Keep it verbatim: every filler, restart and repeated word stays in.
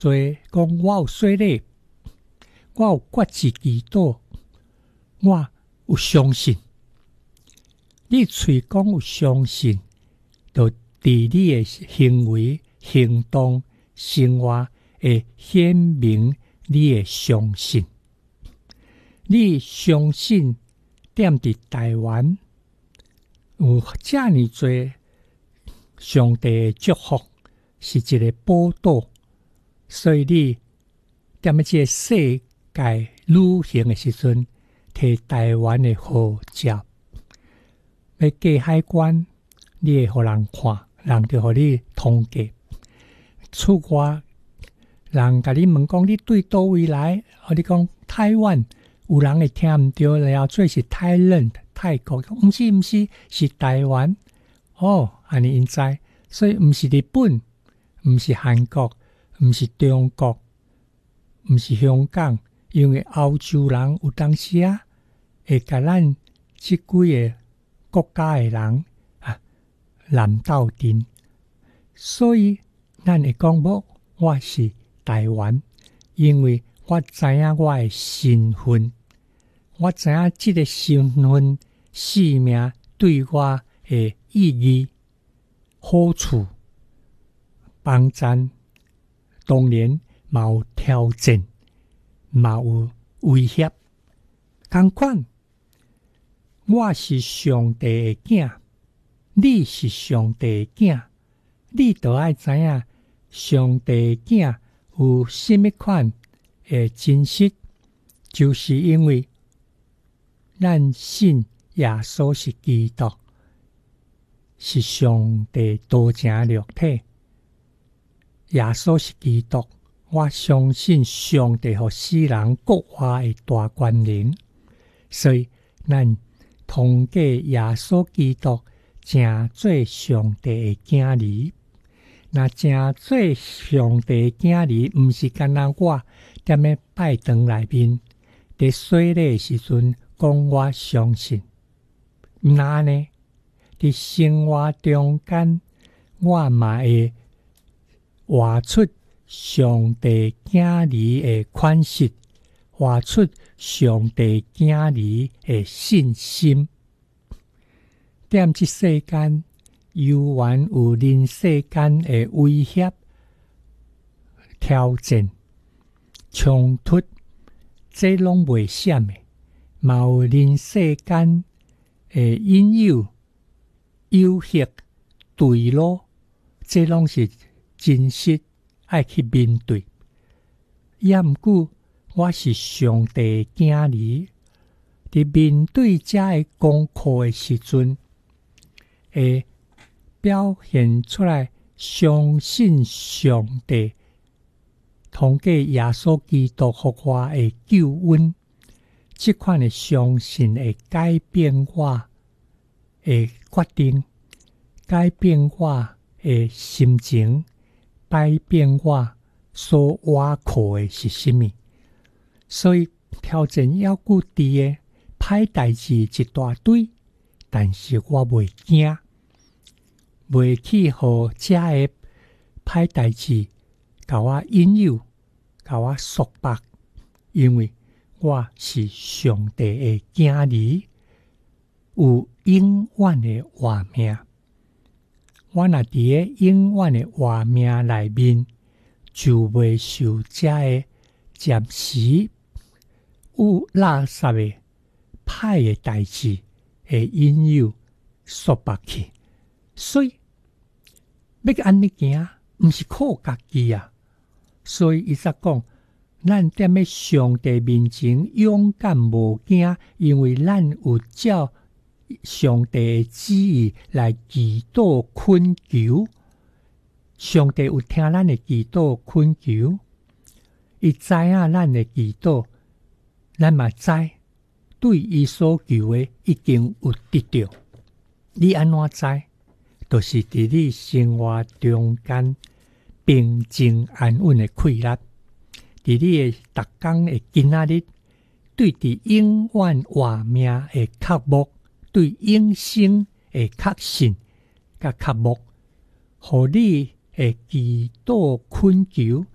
做讲我有说礼，我有决志祈祷，我有相信。你嘴讲有相信，就伫你的行为、行动、生活会显明你的相信。你相信踮伫台湾有遮尼多上帝的祝福，是一个宝岛，所以你踮喺即个世界旅行的时阵，摕台湾的护照，要过海关，你会互人看，人就互你通过。出外，人甲你问讲你对倒位来，互你讲台湾，有人会听毋着了，做是泰人、泰国，毋是毋是，是台湾。哦，安尼因知，所以毋是日本，毋是韩国，毋是中国，毋是香港，因为欧洲人有当时啊，会甲咱即几个国家的人啊拦斗阵，所以咱会讲无，我是台湾，因为我知影我的身份，我知影即个身份使命对我的意义、好处、帮赞，当然嘛有挑战，嘛有威胁。同款，我是上帝的囝，你是上帝的囝，你都爱知影上帝的囝有甚物款的真实，就是因为咱信耶稣是基督，是上帝道成肉体。耶稣是基督，我相信上帝和世人国话的大权能，所以咱通过耶稣基督，正做上帝的囝儿。那正做上帝的囝儿，毋是干那我踮咧拜堂内面，伫说礼时阵讲我相信，毋那呢？伫生活中间，我嘛会活出上帝囝儿的款式，活出上帝囝儿的信心。踮即世间，犹原有人世间的威胁、挑战、冲突，这拢袂闪的。嘛有人世间的引诱、诱惑、对路，这拢是真实爱去面对。也毋过，我是上帝的囝儿，伫面对这个功课的时阵，会表现出来相信上帝，通过耶稣基督互我的救恩。这款的相信会改变我的决定，改变我的心情，改变我所挖苦的是什么。所以挑战要顾伫的歹代志一大堆，但是我袂惊，袂去互这个歹代志甲我引诱，甲我束缚，因为我是上帝的囝儿，有永远的活命。我若伫个永远的活命内面，就袂受这个暂时有垃圾的歹的代志的引诱束缚去。所以要安尼行，毋是靠家己啊。所以伊则讲，咱踮咧上帝面前勇敢无惊，因为咱有照上帝的旨意来祈祷恳求。上帝有听咱的祈祷恳求，伊知影咱的祈祷，咱嘛知对伊所求的已经有得到。你安怎知？就是伫你生活中间平静安稳的快乐，伫你的逐工的今仔日，对伫永远活命的渴慕，对永生的确信甲渴慕，互你的祈祷恳求